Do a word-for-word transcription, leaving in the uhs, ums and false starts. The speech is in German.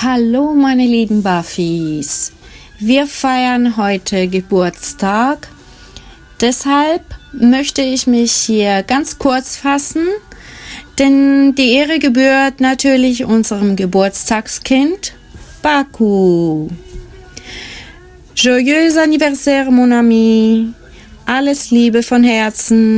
Hallo meine lieben Buffys, wir feiern heute Geburtstag, deshalb möchte ich mich hier ganz kurz fassen, denn die Ehre gebührt natürlich unserem Geburtstagskind Baku. Joyeux anniversaire mon ami, alles Liebe von Herzen.